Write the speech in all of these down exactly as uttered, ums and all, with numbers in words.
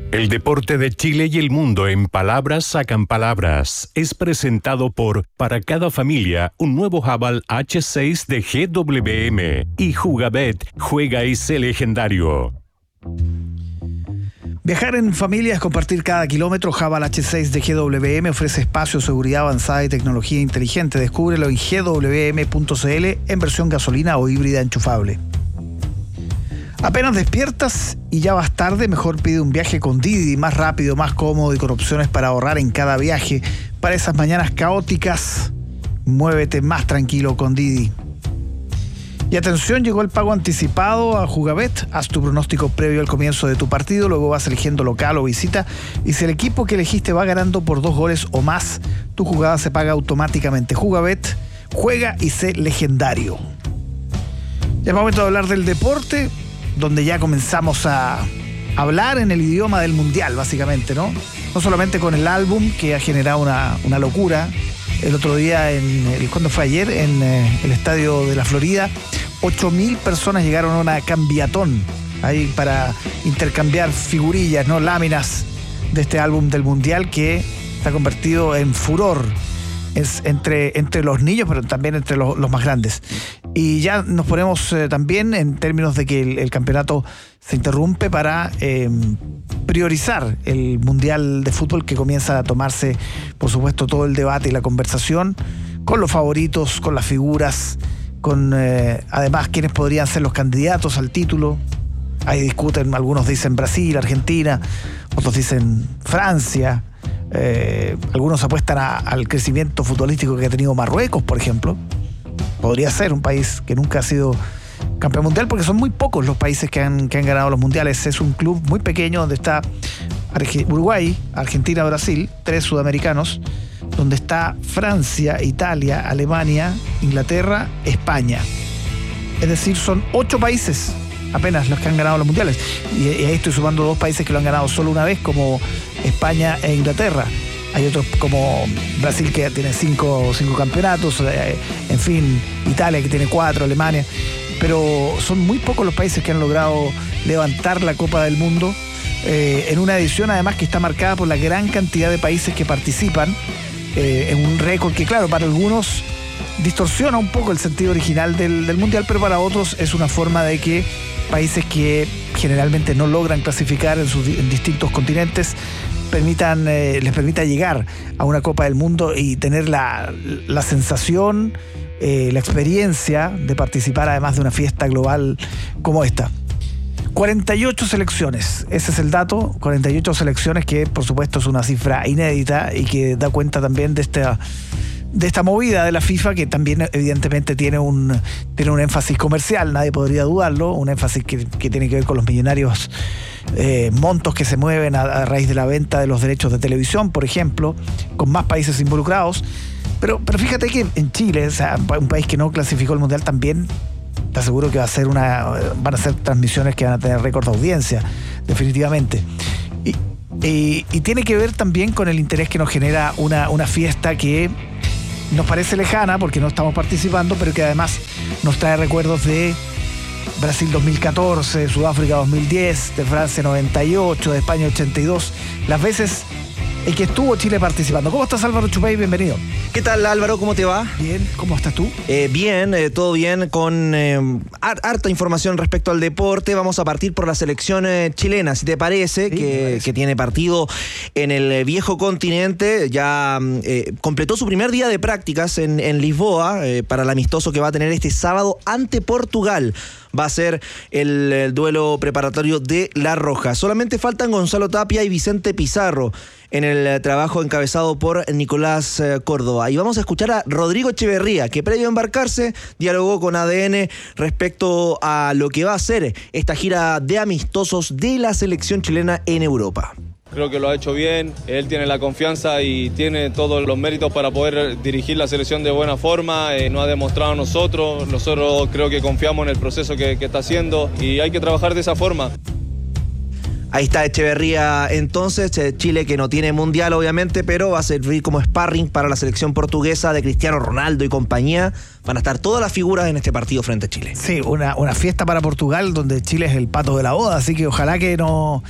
El deporte de Chile y el mundo en palabras sacan palabras. Es presentado por Para cada familia, un nuevo Haval hache seis de G W M y Jugabet, juega y sé legendario. Viajar en familia es compartir cada kilómetro. Haval hache seis de G W M ofrece espacio, seguridad avanzada y tecnología inteligente. Descúbrelo en g w m punto c l en versión gasolina o híbrida enchufable. Apenas despiertas y ya vas tarde, mejor pide un viaje con Didi, más rápido, más cómodo y con opciones para ahorrar en cada viaje. Para esas mañanas caóticas, muévete más tranquilo con Didi. Y atención, llegó el pago anticipado a Jugabet. Haz tu pronóstico previo al comienzo de tu partido, luego vas eligiendo local o visita, y si el equipo que elegiste va ganando por dos goles o más, tu jugada se paga automáticamente. Jugabet, juega y sé legendario. Ya es momento de hablar del deporte, donde ya comenzamos a hablar en el idioma del mundial, básicamente, ¿no? No solamente con el álbum, que ha generado una, una locura. El otro día, en el, ¿cuándo fue ayer? En eh, el estadio de la Florida, ocho mil personas llegaron a una cambiatón ahí para intercambiar figurillas, ¿no? Láminas de este álbum del mundial que se ha convertido en furor. Es entre, entre los niños, pero también entre los, los más grandes. Y ya nos ponemos eh, también en términos de que el, el campeonato se interrumpe para eh, priorizar el Mundial de Fútbol, que comienza a tomarse, por supuesto, todo el debate y la conversación con los favoritos, con las figuras, con eh, además quienes podrían ser los candidatos al título. Ahí discuten, algunos dicen Brasil, Argentina, otros dicen Francia. Eh, algunos apuestan a, al crecimiento futbolístico que ha tenido Marruecos, por ejemplo. Podría ser un país que nunca ha sido campeón mundial, porque son muy pocos los países que han, que han ganado los mundiales. Es un club muy pequeño donde está Arge- Uruguay, Argentina, Brasil, tres sudamericanos, donde está Francia, Italia, Alemania, Inglaterra, España. Es decir, son ocho países apenas los que han ganado los mundiales. Y, y ahí estoy sumando dos países que lo han ganado solo una vez, como España e Inglaterra. Hay otros como Brasil, que tiene cinco, cinco campeonatos, eh, en fin, Italia, que tiene cuatro, Alemania. Pero son muy pocos los países que han logrado levantar la Copa del Mundo, eh, en una edición además que está marcada por la gran cantidad de países que participan, eh, en un récord que, claro, para algunos distorsiona un poco el sentido original del, del Mundial, pero para otros es una forma de que países que generalmente no logran clasificar en sus en distintos continentes permitan, eh, les permita llegar a una Copa del Mundo y tener la, la sensación, eh, la experiencia de participar además de una fiesta global como esta. cuarenta y ocho selecciones, ese es el dato, cuarenta y ocho selecciones, que por supuesto es una cifra inédita y que da cuenta también de esta de esta movida de la FIFA, que también evidentemente tiene un, tiene un énfasis comercial, nadie podría dudarlo, un énfasis que, que tiene que ver con los millonarios eh, montos que se mueven a, a raíz de la venta de los derechos de televisión, por ejemplo, con más países involucrados. Pero, pero fíjate que en Chile, o sea, un país que no clasificó el Mundial, también te aseguro que va a ser una, van a ser transmisiones que van a tener récord de audiencia, definitivamente. Y, y, y tiene que ver también con el interés que nos genera una, una fiesta que nos parece lejana porque no estamos participando, pero que además nos trae recuerdos de Brasil dos mil catorce, Sudáfrica dos mil diez, de Francia noventa y ocho, de España ochenta y dos, las veces en que estuvo Chile participando. ¿Cómo estás, Álvaro Chupay? Bienvenido. ¿Qué tal, Álvaro? ¿Cómo te va? Bien, ¿cómo estás tú? Eh, bien, eh, todo bien, con eh, harta información respecto al deporte. Vamos a partir por la selección eh, chilena, si te parece, sí, que, parece, que tiene partido en el viejo continente. Ya eh, completó su primer día de prácticas en, en Lisboa, eh, para el amistoso que va a tener este sábado ante Portugal. Va a ser el, el duelo preparatorio de La Roja. Solamente faltan Gonzalo Tapia y Vicente Pizarro en el trabajo encabezado por Nicolás eh, Córdoba. Y vamos a escuchar a Rodrigo Echeverría, que previo a embarcarse dialogó con A D N respecto a lo que va a ser esta gira de amistosos de la selección chilena en Europa. Creo que lo ha hecho bien, él tiene la confianza y tiene todos los méritos para poder dirigir la selección de buena forma, eh, nos ha demostrado a nosotros, nosotros creo que confiamos en el proceso que, que está haciendo y hay que trabajar de esa forma. Ahí está Echeverría entonces, Chile que no tiene mundial obviamente, pero va a servir como sparring para la selección portuguesa de Cristiano Ronaldo y compañía. Van a estar todas las figuras en este partido frente a Chile. Sí, una, una fiesta para Portugal donde Chile es el pato de la boda, así que ojalá que no...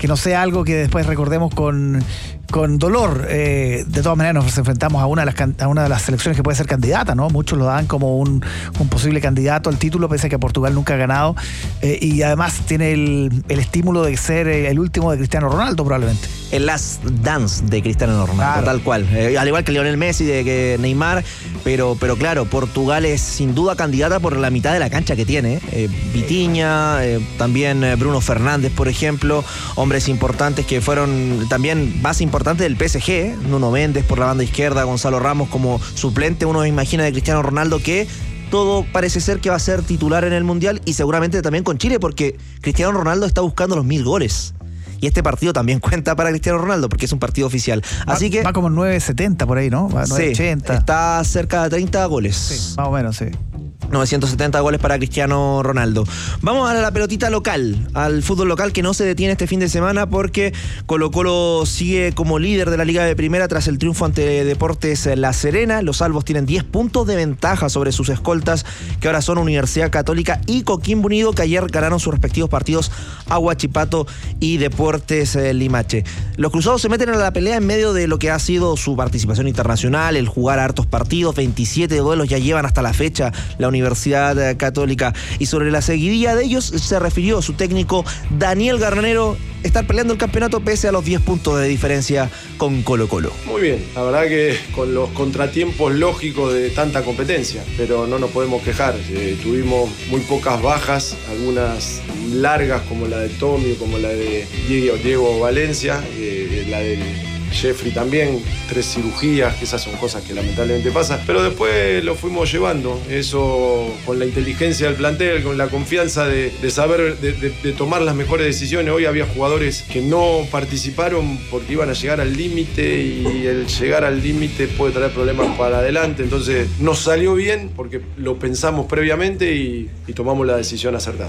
que no sea algo que después recordemos con, con dolor. Eh, de todas maneras nos enfrentamos a una, de las, a una de las selecciones que puede ser candidata, ¿no? Muchos lo dan como un, un posible candidato al título, pese a que Portugal nunca ha ganado, eh, y además tiene el, el estímulo de ser el último de Cristiano Ronaldo probablemente. El last dance de Cristiano Ronaldo, claro. Tal cual. Eh, al igual que Lionel Messi, de que Neymar, pero, pero claro, Portugal es sin duda candidata por la mitad de la cancha que tiene. Eh, Vitinha, eh, también Bruno Fernández, por ejemplo, hombres importantes que fueron también base importante del P S G, ¿eh? Nuno Méndez por la banda izquierda, Gonzalo Ramos como suplente. Uno imagina de Cristiano Ronaldo que todo parece ser que va a ser titular en el Mundial y seguramente también con Chile, porque Cristiano Ronaldo está buscando los mil goles. Y este partido también cuenta para Cristiano Ronaldo porque es un partido oficial. Así va, que va como nueve setenta por ahí, ¿no? Va nueve ochenta. Sí, está cerca de treinta goles. Sí, más o menos, sí. novecientos setenta goles para Cristiano Ronaldo. Vamos a la pelotita local, al fútbol local que no se detiene este fin de semana porque Colo-Colo sigue como líder de la Liga de Primera tras el triunfo ante Deportes La Serena. Los albos tienen diez puntos de ventaja sobre sus escoltas, que ahora son Universidad Católica y Coquimbo Unido, que ayer ganaron sus respectivos partidos a Huachipato y Deportes Limache. Los cruzados se meten a la pelea en medio de lo que ha sido su participación internacional, el jugar a hartos partidos, veintisiete duelos ya llevan hasta la fecha la Universidad Católica, y sobre la seguidilla de ellos se refirió su técnico Daniel Garnero, estar peleando el campeonato pese a los diez puntos de diferencia con Colo-Colo. Muy bien, la verdad que con los contratiempos lógicos de tanta competencia, pero no nos podemos quejar. Eh, tuvimos muy pocas bajas, algunas largas como la de Tommy, como la de Diego, Diego Valencia, eh, la del Jeffrey también, tres cirugías, que esas son cosas que lamentablemente pasan, pero después lo fuimos llevando, eso con la inteligencia del plantel, con la confianza de, de saber, de, de, de tomar las mejores decisiones. Hoy había jugadores que no participaron porque iban a llegar al límite y el llegar al límite puede traer problemas para adelante, entonces nos salió bien porque lo pensamos previamente y, y tomamos la decisión acertada.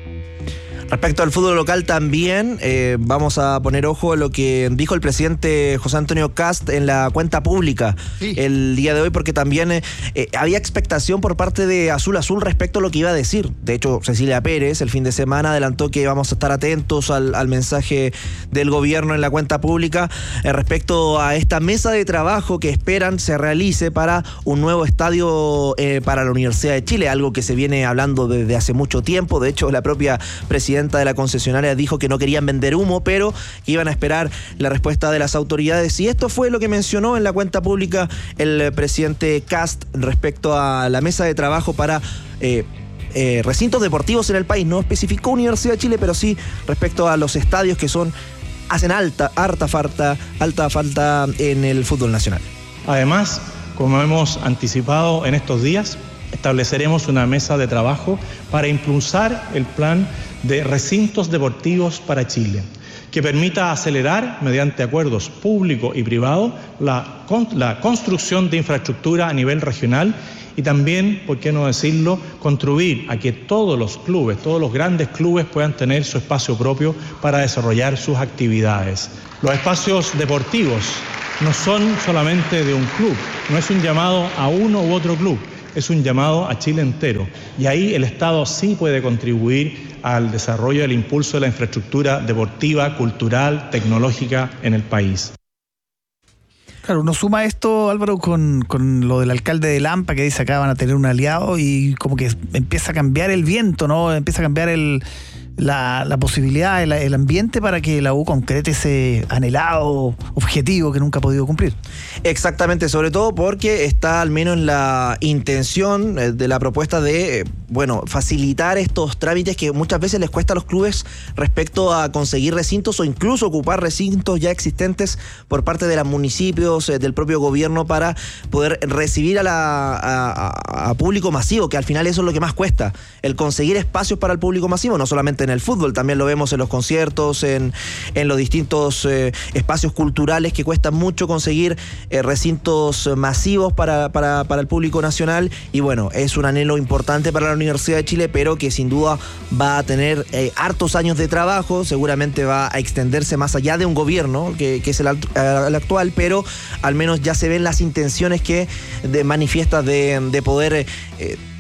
Respecto al fútbol local también, eh, vamos a poner ojo a lo que dijo el presidente José Antonio Cast en la cuenta pública sí. el día de hoy, porque también eh, eh, había expectación por parte de Azul Azul respecto a lo que iba a decir. De hecho, Cecilia Pérez el fin de semana adelantó que vamos a estar atentos al, al mensaje del gobierno en la cuenta pública eh, respecto a esta mesa de trabajo que esperan se realice para un nuevo estadio eh, para la Universidad de Chile, algo que se viene hablando desde hace mucho tiempo. De hecho, la propia presidenta de la concesionaria dijo que no querían vender humo, pero que iban a esperar la respuesta de las autoridades, y esto fue lo que mencionó en la cuenta pública el presidente Cast respecto a la mesa de trabajo para eh, eh, recintos deportivos en el país. No especificó Universidad de Chile, pero sí respecto a los estadios que son hacen alta, harta falta, alta falta en el fútbol nacional. Además, como hemos anticipado en estos días, estableceremos una mesa de trabajo para impulsar el plan de recintos deportivos para Chile, que permita acelerar, mediante acuerdos público y privado, la, la construcción de infraestructura a nivel regional y también, por qué no decirlo, contribuir a que todos los clubes, todos los grandes clubes puedan tener su espacio propio para desarrollar sus actividades. Los espacios deportivos no son solamente de un club, no es un llamado a uno u otro club, es un llamado a Chile entero, y ahí el Estado sí puede contribuir al desarrollo y al impulso de la infraestructura deportiva, cultural, tecnológica en el país. Claro, uno suma esto, Álvaro, con, con lo del alcalde de Lampa, que dice acá van a tener un aliado, y como que empieza a cambiar el viento, ¿no? Empieza a cambiar el... La, la posibilidad, el, el ambiente para que la U concrete ese anhelado objetivo que nunca ha podido cumplir. Exactamente, sobre todo porque está al menos la intención de la propuesta de, bueno, facilitar estos trámites que muchas veces les cuesta a los clubes respecto a conseguir recintos o incluso ocupar recintos ya existentes por parte de los municipios, del propio gobierno, para poder recibir a, la, a, a público masivo, que al final eso es lo que más cuesta, el conseguir espacios para el público masivo, no solamente en el fútbol, también lo vemos en los conciertos, en, en los distintos eh, espacios culturales que cuesta mucho conseguir eh, recintos masivos para, para, para el público nacional, y bueno, es un anhelo importante para la Universidad de Chile, pero que sin duda va a tener eh, hartos años de trabajo, seguramente va a extenderse más allá de un gobierno, que, que es el, el actual, pero al menos ya se ven las intenciones que de, manifiestas de, de poder... Eh,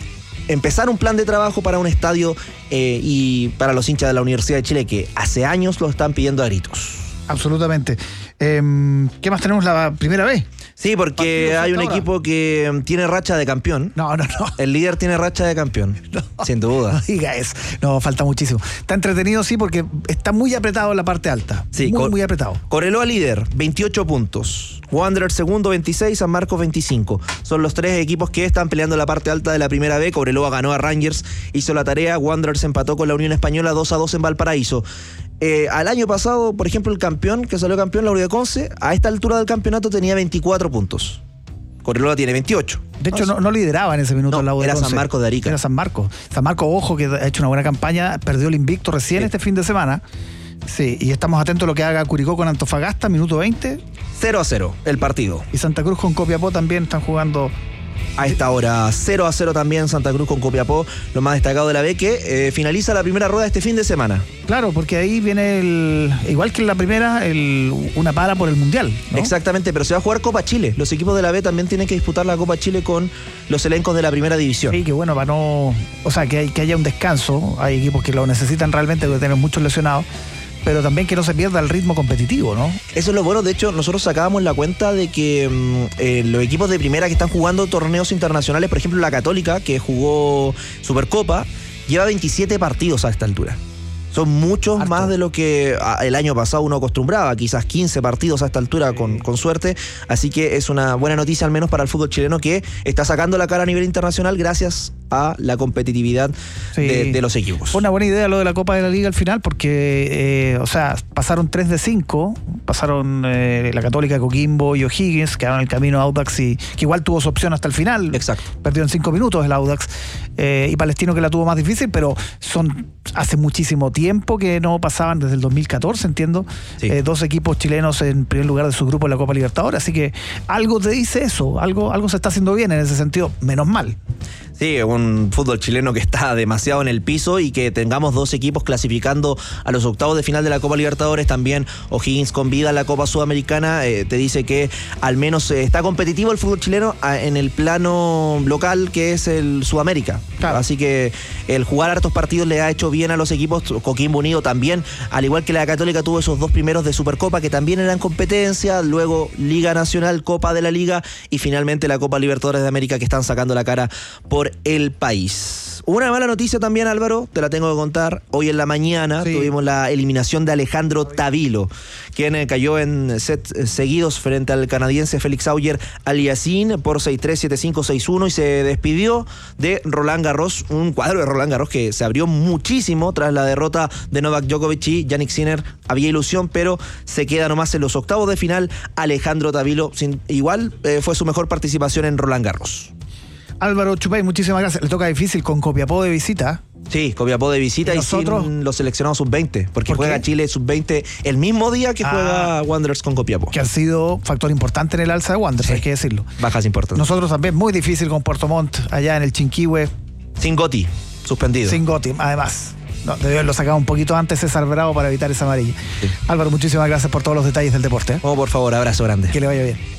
empezar un plan de trabajo para un estadio eh, y para los hinchas de la Universidad de Chile que hace años lo están pidiendo a gritos. Absolutamente. Eh, ¿Qué más tenemos la primera vez? Sí, porque hay un equipo que tiene racha de campeón. No, no, no. El líder tiene racha de campeón, no, sin duda. No diga eso. No, falta muchísimo. Está entretenido, sí, porque está muy apretado en la parte alta. Sí, muy, Cor- muy apretado. Cobreloa líder, veintiocho puntos. Wanderers segundo, veintiséis. San Marcos, veinticinco. Son los tres equipos que están peleando la parte alta de la primera B. Cobreloa ganó a Rangers, hizo la tarea. Wanderers empató con la Unión Española dos a dos en Valparaíso. Eh, al año pasado, por ejemplo, el campeón, que salió campeón, la Universidad de Conce, a esta altura del campeonato tenía veinticuatro puntos. Cobreloa tiene veintiocho. De hecho, no, no lideraba en ese minuto no, la U de era Conce. San Marcos de Arica. Era San Marcos. San Marcos, ojo, que ha hecho una buena campaña, perdió el invicto recién sí. este fin de semana. Sí, y estamos atentos a lo que haga Curicó con Antofagasta, minuto veinte. cero a cero el partido. Y Santa Cruz con Copiapó también están jugando. A esta hora, cero a cero también Santa Cruz con Copiapó, lo más destacado de la B, que eh, finaliza la primera rueda este fin de semana. Claro, porque ahí viene el, igual que en la primera, el, una para por el Mundial, ¿no? Exactamente, pero se va a jugar Copa Chile. Los equipos de la B también tienen que disputar la Copa Chile con los elencos de la primera división. Sí, que bueno, para no... O sea, que, hay, que haya un descanso. Hay equipos que lo necesitan realmente porque tienen muchos lesionados. Pero también que no se pierda el ritmo competitivo, ¿no? Eso es lo bueno. De hecho, nosotros sacábamos la cuenta de que mmm, eh, los equipos de primera que están jugando torneos internacionales, por ejemplo la Católica, que jugó Supercopa, lleva veintisiete partidos a esta altura. Son muchos Harto. Más de lo que el año pasado uno acostumbraba, quizás quince partidos a esta altura, sí. con, con suerte. Así que es una buena noticia, al menos para el fútbol chileno, que está sacando la cara a nivel internacional gracias a la competitividad sí. de, de los equipos. Fue una buena idea lo de la Copa de la Liga al final, porque, eh, o sea, pasaron tres de cinco, pasaron eh, la Católica, Coquimbo y O'Higgins, quedaron en el camino a Audax, y que igual tuvo su opción hasta el final. Exacto. Perdió en cinco minutos el Audax, eh, y Palestino que la tuvo más difícil, pero son hace muchísimo tiempo que no pasaban, desde el dos mil catorce, entiendo, sí. eh, dos equipos chilenos en primer lugar de su grupo en la Copa Libertadores, así que algo te dice eso, algo, algo se está haciendo bien en ese sentido, menos mal. Sí, un fútbol chileno que está demasiado en el piso, y que tengamos dos equipos clasificando a los octavos de final de la Copa Libertadores, también O'Higgins con vida en la Copa Sudamericana, eh, te dice que al menos eh, está competitivo el fútbol chileno a, en el plano local, que es el Sudamérica. Claro. Así que el jugar hartos partidos le ha hecho bien a los equipos. Coquimbo Unido también, al igual que la Católica, tuvo esos dos primeros de Supercopa que también eran competencia, luego Liga Nacional, Copa de la Liga y finalmente la Copa Libertadores de América, que están sacando la cara por el país. Una mala noticia también, Álvaro, te la tengo que contar. Hoy en la mañana sí. tuvimos la eliminación de Alejandro Tavilo, quien cayó en sets seguidos frente al canadiense Félix Auger Aliassime por seis tres, siete cinco, seis uno, y se despidió de Roland Garros, un cuadro de Roland Garros que se abrió muchísimo tras la derrota de Novak Djokovic y Jannik Sinner. Había ilusión, pero se queda nomás en los octavos de final Alejandro Tavilo. Sin, igual eh, fue su mejor participación en Roland Garros. Álvaro Chupay, muchísimas gracias. Le toca difícil con Copiapó de visita. Sí, Copiapó de visita y, y sin los seleccionados sub veinte, porque ¿Por juega Chile sub veinte el mismo día que ah, juega Wanderers con Copiapó. Que ha sido factor importante en el alza de Wanderers, sí. hay que decirlo. Bajas importantes. Nosotros también, muy difícil con Puerto Montt, allá en el Chinquihue. Sin Gotti, suspendido. Sin Gotti, además. No, debió haberlo sacado un poquito antes César Bravo para evitar esa amarilla. Sí. Álvaro, muchísimas gracias por todos los detalles del deporte. ¿eh? Oh, por favor, abrazo grande. Que le vaya bien.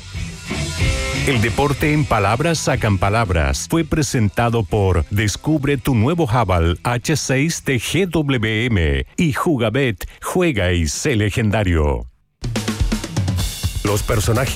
El deporte en palabras sacan palabras fue presentado por Descubre tu nuevo Haval H seis de G W M y Jugabet, juega y sé legendario. Los personajes